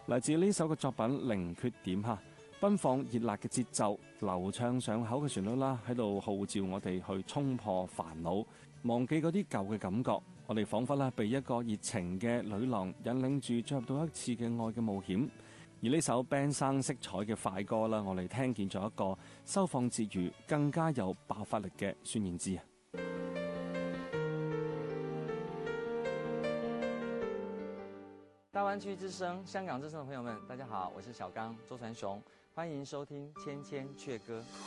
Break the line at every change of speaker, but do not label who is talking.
嚟自呢首嘅作品《零缺點》嚇，奔放熱辣嘅節奏，流暢上口嘅旋律啦，喺度號召我哋去衝破煩惱，忘記嗰啲舊嘅感覺。我哋彷彿啦被一個熱情嘅女郎引領住進入到一次嘅愛嘅冒險。而呢首 band 生色彩嘅快歌啦，我哋聽見咗一個收放自如、更加有爆發力嘅孫燕姿啊！
大灣區之聲、香港之聲的朋友們，大家好，我是小剛周傳雄，歡迎收聽《千千闕歌》。